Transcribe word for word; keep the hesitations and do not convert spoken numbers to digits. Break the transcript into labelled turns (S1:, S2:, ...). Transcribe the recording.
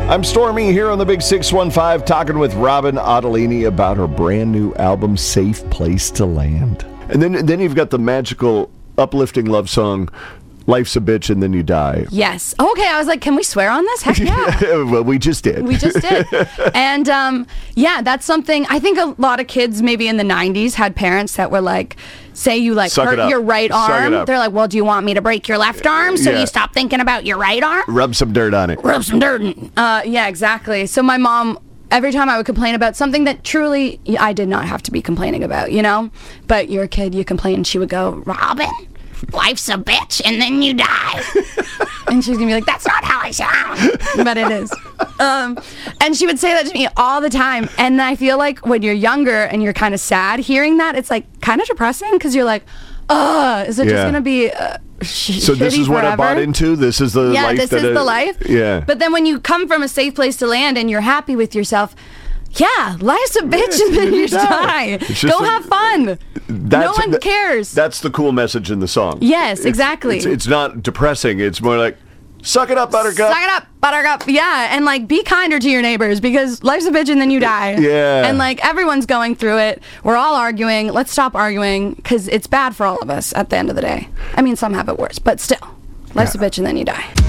S1: I'm Stormy here on the Big six one five, talking with Robin Ottolini about her brand new album, Safe Place to Land. And then, then you've got the magical, uplifting love song, Life's a Bitch and Then You Die.
S2: Yes. Okay, I was like, can we swear on this? Heck yeah.
S1: Well, we just did.
S2: We just did. And um, yeah, that's something, I think a lot of kids maybe in the nineties had parents that were like, say you like
S1: Suck
S2: hurt your right
S1: Suck
S2: arm.
S1: it up.
S2: They're like, well, do you want me to break your left arm so
S1: Yeah.
S2: you stop thinking about your right arm?
S1: Rub some dirt on it.
S2: Rub some dirt in. Uh, yeah, exactly. So my mom, every time I would complain about something that truly I did not have to be complaining about, you know? But you're a kid, you complain, she would go, Robin, life's a bitch and then you die. And she's gonna be like, that's not how I sound. But it is. Um, and she would say that to me all the time. And I feel like when you're younger and you're kind of sad, hearing that, it's like kind of depressing because you're like, ugh, is it
S1: Yeah.
S2: just gonna be uh, sh-
S1: So this
S2: shitty
S1: is what
S2: forever?
S1: I bought into? This is the
S2: Yeah,
S1: life
S2: this
S1: that
S2: is
S1: I-
S2: the life.
S1: Yeah.
S2: But then when you come from a safe place to land and you're happy with yourself, yeah, life's a bitch and then you die.
S1: It's just
S2: Go
S1: like-
S2: have fun. No one
S1: that-
S2: cares.
S1: That's the cool message in the song.
S2: Yes,
S1: It's-
S2: exactly.
S1: It's, it's not depressing. It's more like, suck it up, Buttercup.
S2: Suck it up, Buttercup. Yeah, and like be kinder to your neighbors because life's a bitch and then you die.
S1: Yeah.
S2: And like everyone's going through it. We're all arguing. Let's stop arguing because it's bad for all of us at the end of the day. I mean, some have it worse, but still, life's
S1: Yeah.
S2: a bitch and then you die.